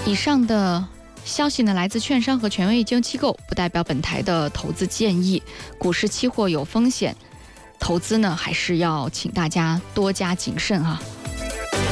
以上的消息呢，来自券商和权威研究机构，不代表本台的投资建议。股市期货有风险，投资呢还是要请大家多加谨慎啊。